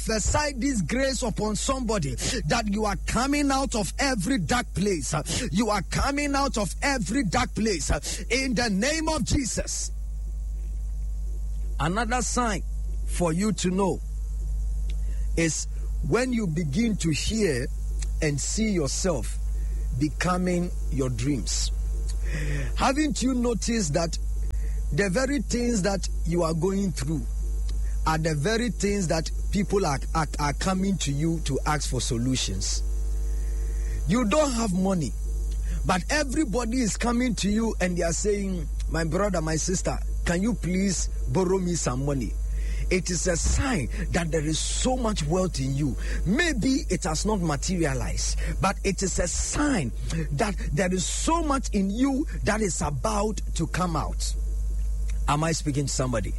prophesy this grace upon somebody that you are coming out of every dark place. You are coming out of every dark place in the name of Jesus. Another sign for you to know is when you begin to hear and see yourself becoming your dreams. Haven't you noticed that the very things that you are going through are the very things that people are coming to you to ask for solutions? You don't have money, but everybody is coming to you and they are saying, my brother, my sister, can you please borrow me some money? It is a sign that there is so much wealth in you. Maybe it has not materialized, but it is a sign that there is so much in you that is about to come out. Am I speaking to somebody?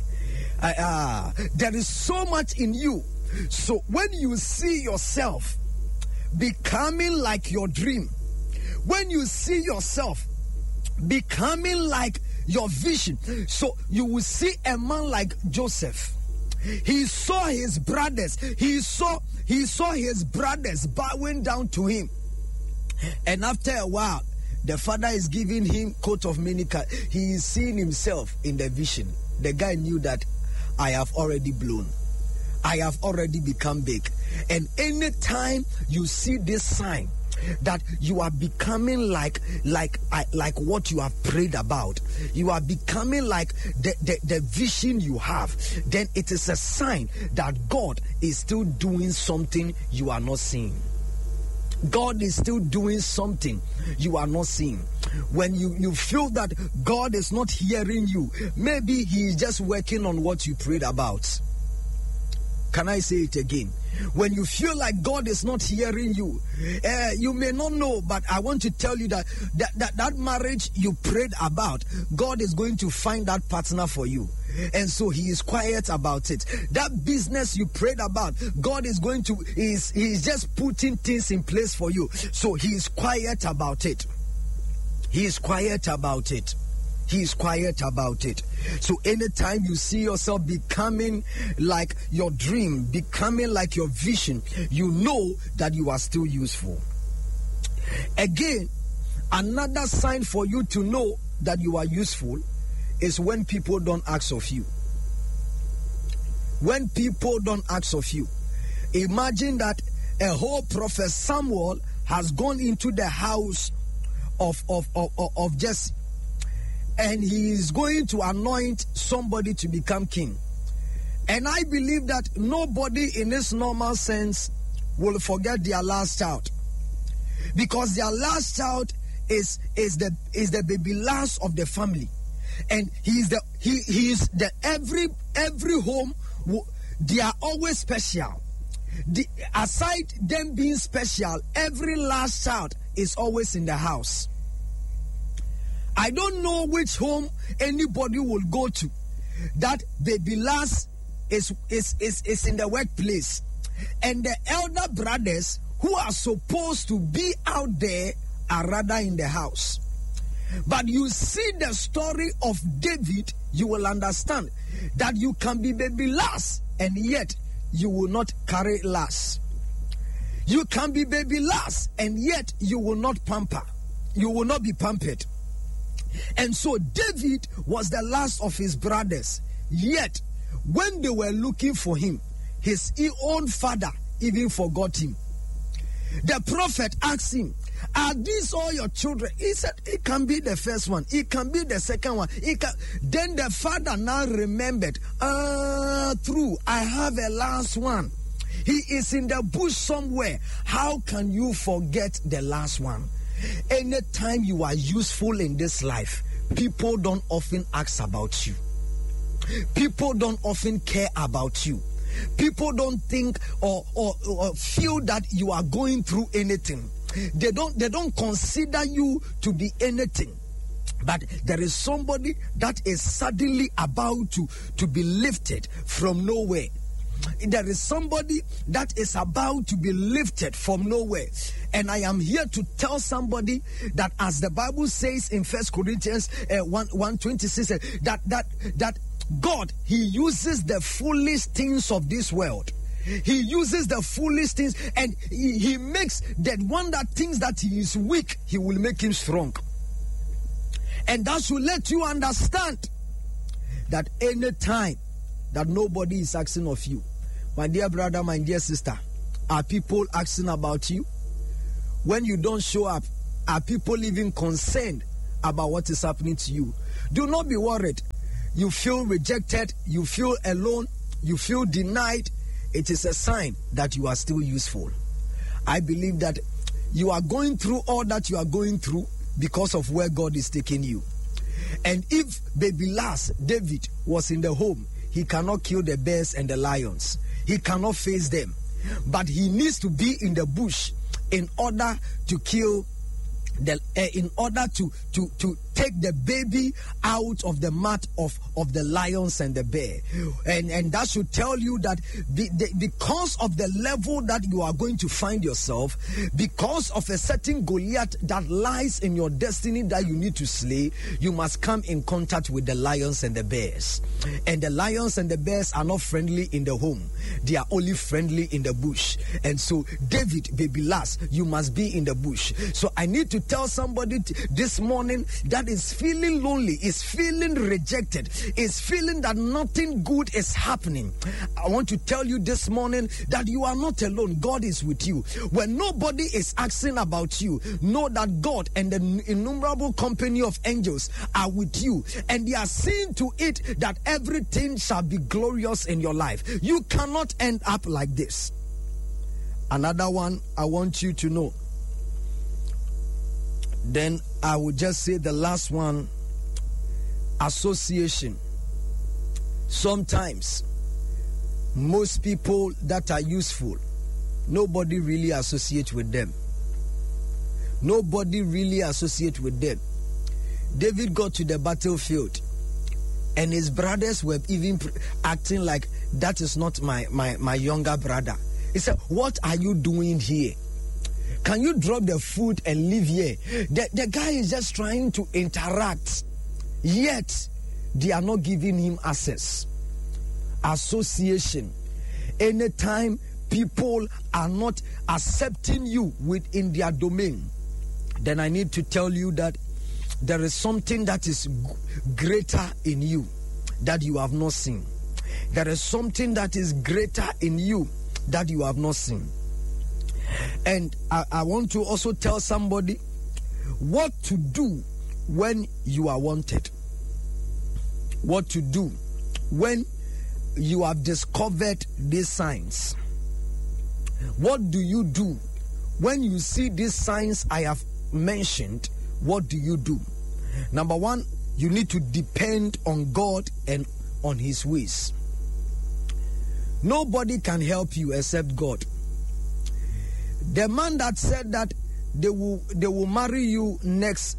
There is so much in you. So when you see yourself becoming like your dream, when you see yourself becoming like your vision, so you will see a man like Joseph. He saw his brothers. He saw his brothers bowing down to him, and after a while, the father is giving him coat of many colors. He is seeing himself in the vision. The guy knew that I have already blown. I have already become big. And anytime you see this sign that you are becoming like what you have prayed about, you are becoming like the vision you have, then it is a sign that God is still doing something you are not seeing. God is still doing something you are not seeing. When you feel that God is not hearing you, maybe He is just working on what you prayed about. Can I say it again? When you feel like God is not hearing you, you may not know, but I want to tell you that marriage you prayed about, God is going to find that partner for you. And so He is quiet about it. That business you prayed about, God is going to, He is just putting things in place for you. So He is quiet about it. He is quiet about it. He is quiet about it. So anytime you see yourself becoming like your dream, becoming like your vision, you know that you are still useful. Again, another sign for you to know that you are useful is when people don't ask of you. When people don't ask of you. Imagine that a whole prophet Samuel has gone into the house of Jesse, and he is going to anoint somebody to become king. And I believe that nobody in its normal sense will forget their last child, because their last child is the baby last of the family, and he is the every home. They are always special. Aside them being special, every last child is always in the house. I don't know which home anybody will go to that baby last is in the workplace, and the elder brothers who are supposed to be out there are rather in the house. But you see the story of David, you will understand that you can be baby last and yet you will not carry last. You can be baby last and yet you will not pamper. You will not be pampered. And so David was the last of his brothers. Yet, when they were looking for him, his own father even forgot him. The prophet asked him, "Are these all your children?" He said, "It can be the first one. It can be the second one. Then the father now remembered, true, I have a last one. He is in the bush somewhere. How can you forget the last one?" Anytime you are useful in this life, people don't often ask about you. People don't often care about you. People don't think or feel that you are going through anything. They don't consider you to be anything. But there is somebody that is suddenly about to be lifted from nowhere. There is somebody that is about to be lifted from nowhere. And I am here to tell somebody that, as the Bible says in 1 Corinthians 1:26, that God, He uses the foolish things of this world He uses the foolish things, and he makes that one that thinks that he is weak, he will make him strong. And that should let you understand that any time that nobody is asking of you, my dear brother, my dear sister, are people asking about you? When you don't show up, are people even concerned about what is happening to you? Do not be worried. You feel rejected, you feel alone, you feel denied. It is a sign that you are still useful. I believe that you are going through all that you are going through because of where God is taking you. And if baby last David was in the home, he cannot kill the bears and the lions. He cannot face them. But he needs to be in the bush in order to kill in order to take the baby out of the mouth of the lions and the bear. And that should tell you that because of the level that you are going to find yourself, because of a certain Goliath that lies in your destiny that you need to slay, you must come in contact with the lions and the bears. And the lions and the bears are not friendly in the home. They are only friendly in the bush. And so David, baby last, you must be in the bush. So I need to tell somebody this morning that is feeling lonely, is feeling rejected, is feeling that nothing good is happening. I want to tell you this morning that you are not alone. God is with you. When nobody is asking about you, know that God and the innumerable company of angels are with you, and they are seeing to it that everything shall be glorious in your life. You cannot end up like this. Another one I want you to know. Then I will just say the last one, association. Sometimes, most people that are useful, nobody really associates with them. Nobody really associates with them. David got to the battlefield, and his brothers were even acting like, that is not my younger brother. He said, what are you doing here? Can you drop the food and leave here? The guy is just trying to interact, yet they are not giving him access. Association. Anytime people are not accepting you within their domain, then I need to tell you that there is something that is greater in you that you have not seen. There is something that is greater in you that you have not seen. And I want to also tell somebody what to do when you are wanted. What to do when you have discovered these signs. What do you do when you see these signs I have mentioned? What do you do? Number one, you need to depend on God and on His ways. Nobody can help you except God. The man that said that they will marry you next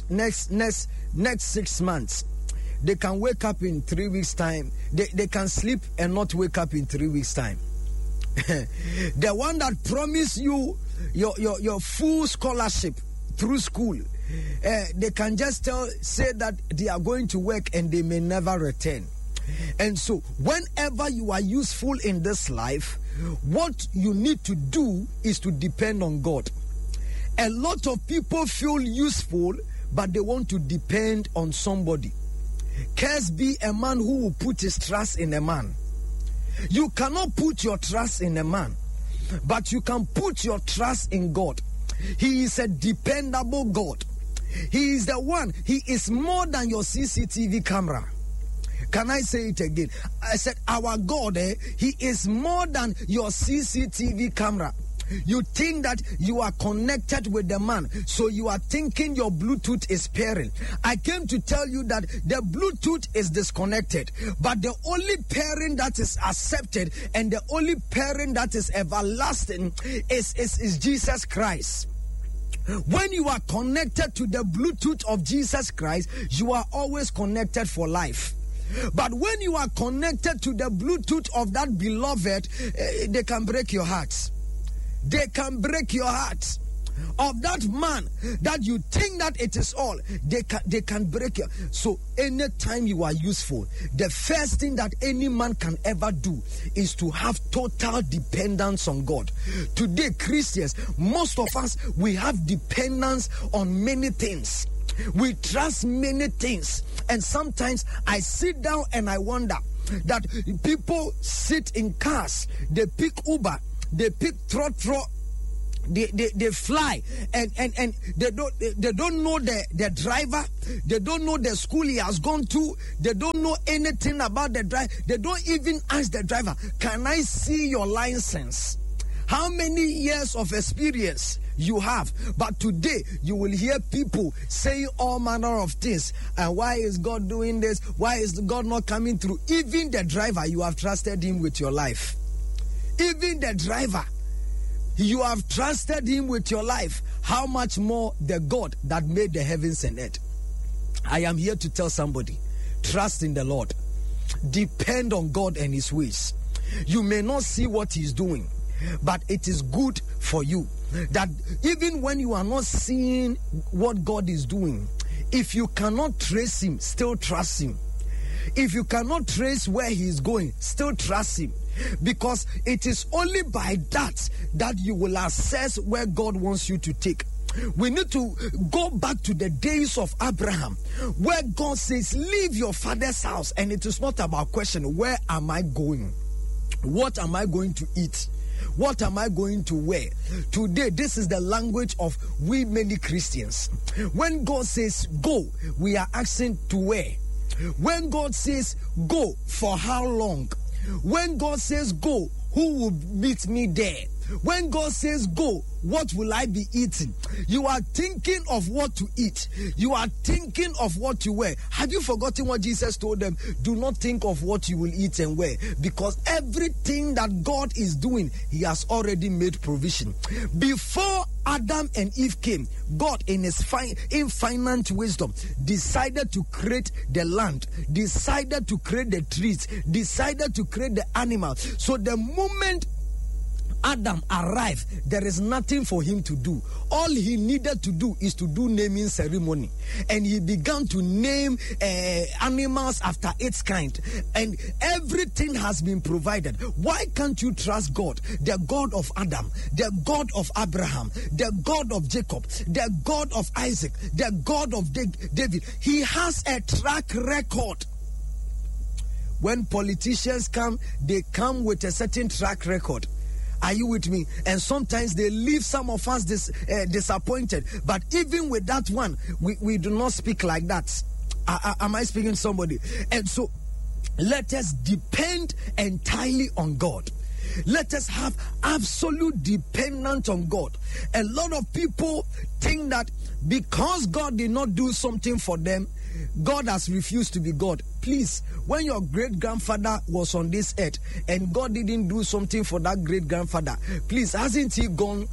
6 months, they can wake up in 3 weeks' time. They can sleep and not wake up in 3 weeks' time. The one that promised you your full scholarship through school, they can just say that they are going to work and they may never return. And so whenever you are useful in this life, what you need to do is to depend on God. A lot of people feel useful, but they want to depend on somebody. Cursed be a man who will put his trust in a man. You cannot put your trust in a man, but you can put your trust in God. He is a dependable God. He is the one. He is more than your CCTV camera. Can I say it again? I said our God, He is more than your CCTV camera. You think that you are connected with the man, so you are thinking your Bluetooth is pairing. I came to tell you that the Bluetooth is disconnected, but the only pairing that is accepted and the only pairing that is everlasting is Jesus Christ. When you are connected to the Bluetooth of Jesus Christ, you are always connected for life. But when you are connected to the Bluetooth of that beloved, they can break your heart. They can break your heart. of that man that you think that it is all, they can break you. So anytime you are useful, the first thing that any man can ever do is to have total dependence on God. Today, Christians, most of us, we have dependence on many things. We trust many things. And sometimes I sit down and I wonder that people sit in cars, they pick Uber, they pick Trotro, they fly, and they don't know the driver, they don't know the school he has gone to, they don't know anything about the driver, they don't even ask the driver, can I see your license? How many years of experience you have? But today you will hear people saying all manner of things. And why is God doing this? Why is God not coming through? Even the driver, you have trusted him with your life. Even the driver, you have trusted him with your life. How much more the God that made the heavens and earth? I am here to tell somebody, trust in the Lord. Depend on God and his ways. You may not see what he's doing, but it is good for you that even when you are not seeing what God is doing, if you cannot trace him, still trust him. If you cannot trace where he is going, still trust him. Because it is only by that you will assess where God wants you to take. We need to go back to the days of Abraham, where God says, leave your father's house. And it is not about question, where am I going? What am I going to eat? What am I going to wear? Today, this is the language of we many Christians. When God says go, we are asking to where. When God says go, for how long? When God says go, who will meet me there? When God says go, what will I be eating? You are thinking of what to eat. You are thinking of what to wear. Have you forgotten what Jesus told them? Do not think of what you will eat and wear, because everything that God is doing, he has already made provision. Before Adam and Eve came, God in his infinite wisdom decided to create the land, decided to create the trees, decided to create the animals. So the moment Adam arrived, there is nothing for him to do. All he needed to do is to do naming ceremony. And he began to name animals after its kind. And everything has been provided. Why can't you trust God? The God of Adam, the God of Abraham, the God of Jacob, the God of Isaac, the God of David. He has a track record. When politicians come, they come with a certain track record. Are you with me? And sometimes they leave some of us disappointed. But even with that one, we do not speak like that. Am I speaking to somebody? And so let us depend entirely on God. Let us have absolute dependence on God. A lot of people think that because God did not do something for them, God has refused to be God. Please, when your great-grandfather was on this earth and God didn't do something for that great-grandfather, please, hasn't he gone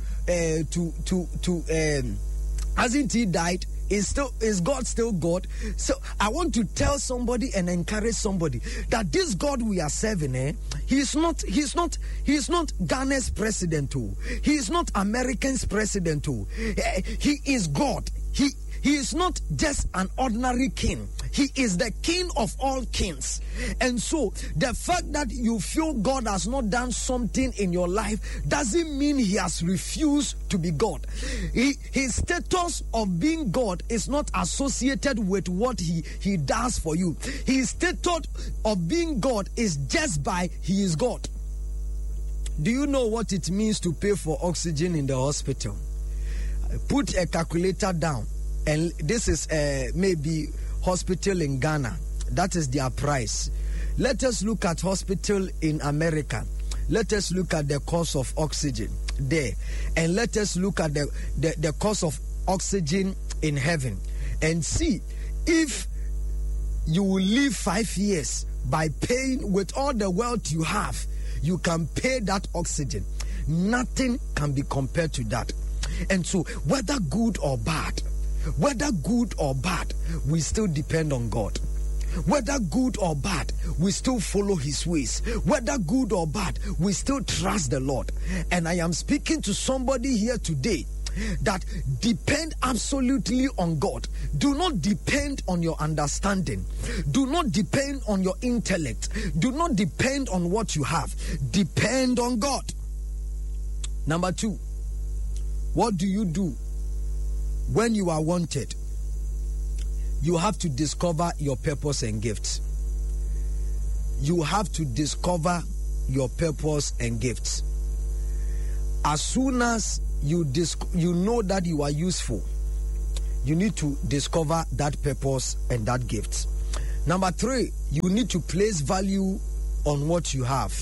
hasn't he died? Is God still God? So I want to tell somebody and encourage somebody that this God we are serving, he's not Ghana's president too. He is not American's president too. He is God. He is not just an ordinary king. He is the king of all kings. And so the fact that you feel God has not done something in your life doesn't mean he has refused to be God. His status of being God is not associated with what he does for you. His status of being God is just by he is God. Do you know what it means to pay for oxygen in the hospital? Put a calculator down. And this is maybe hospital in Ghana. That is their price. Let us look at hospital in America. Let us look at the cost of oxygen there. And let us look at the cost of oxygen in heaven. And see if you will live 5 years by paying with all the wealth you have. You can pay that oxygen. Nothing can be compared to that. And so whether good or bad, we still depend on God. Whether good or bad, we still follow his ways. Whether good or bad, we still trust the Lord. And I am speaking to somebody here today that depend absolutely on God. Do not depend on your understanding. Do not depend on your intellect. Do not depend on what you have. Depend on God. Number 2, what do you do when you are wanted? You have to discover your purpose and gifts. You have to discover your purpose and gifts. As soon as you know that you are useful, you need to discover that purpose and that gift. Number 3, you need to place value on what you have.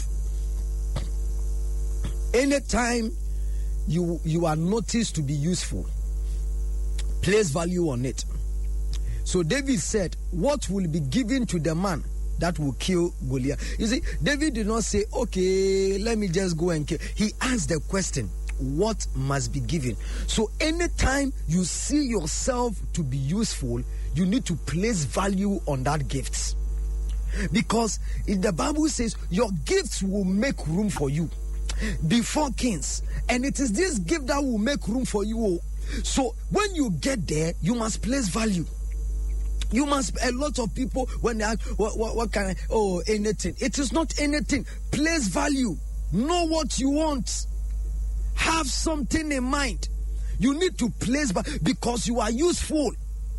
Anytime you are noticed to be useful, place value on it. So David said, what will be given to the man that will kill Goliath? You see, David did not say, okay, let me just go and kill. He asked the question, what must be given? So anytime you see yourself to be useful, you need to place value on that gift. Because the Bible says your gifts will make room for you before kings. And it is this gift that will make room for you. So when you get there, you must place value. You must, a lot of people, when they ask, what can I, anything. It is not anything. Place value. Know what you want. Have something in mind. You need to place, because you are useful.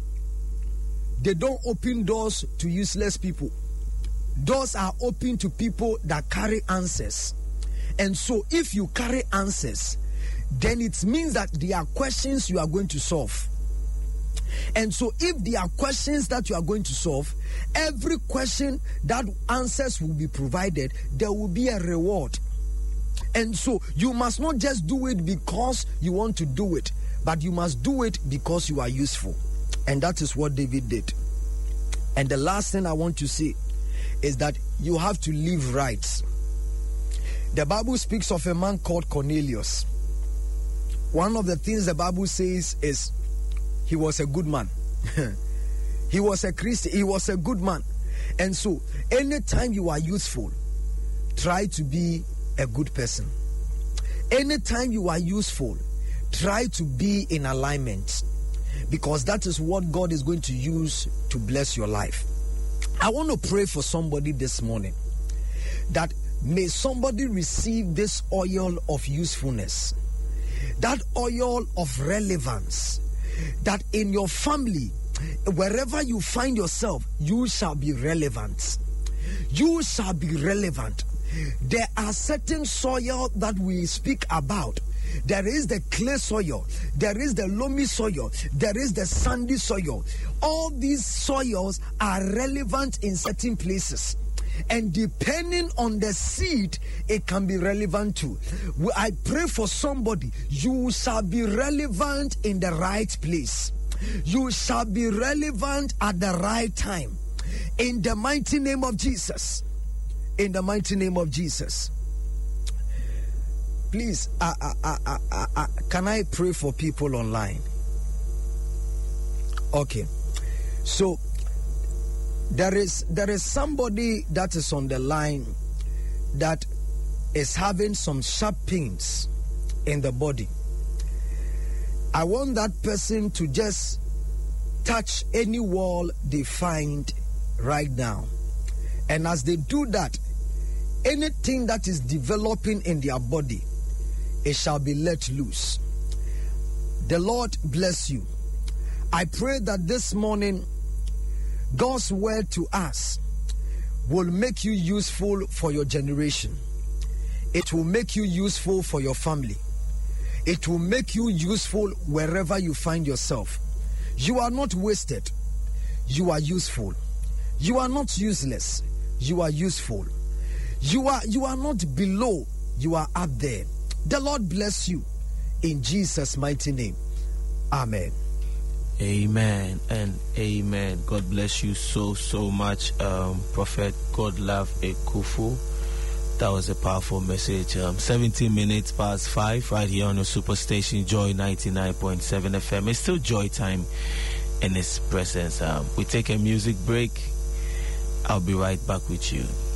They don't open doors to useless people. Doors are open to people that carry answers. And so if you carry answers, then it means that there are questions you are going to solve. And so if there are questions that you are going to solve, every question that answers will be provided, there will be a reward. And so you must not just do it because you want to do it, but you must do it because you are useful. And that is what David did. And the last thing I want to say is that you have to live right. The Bible speaks of a man called Cornelius. One of the things the Bible says is he was a good man. He was a Christian. He was a good man. And so anytime you are useful, try to be a good person. Anytime you are useful, try to be in alignment, because that is what God is going to use to bless your life. I want to pray for somebody this morning, that may somebody receive this oil of usefulness, that oil of relevance, that in your family, wherever you find yourself, you shall be relevant. You shall be relevant. There are certain soil that we speak about. There is the clay soil, there is the loamy soil, there is the sandy soil. All these soils are relevant in certain places. And depending on the seed, it can be relevant too. I pray for somebody, you shall be relevant in the right place. You shall be relevant at the right time. In the mighty name of Jesus. In the mighty name of Jesus. Please, can I pray for people online? Okay. So, there is somebody that is on the line that is having some sharp pains in the body. I want that person to just touch any wall they find right now. And as they do that, anything that is developing in their body, it shall be let loose. The Lord bless you. I pray that this morning, God's word to us will make you useful for your generation. It will make you useful for your family. It will make you useful wherever you find yourself. You are not wasted. You are useful. You are not useless. You are useful. You are not below. You are up there. The Lord bless you in Jesus' mighty name. Amen. Amen and amen. God bless you so much, Prophet Godlove Ekufu. That was a powerful message. 17 minutes past 5 right here on the Superstation Joy 99.7 FM. It's still joy time in His presence. We take a music break. I'll be right back with you.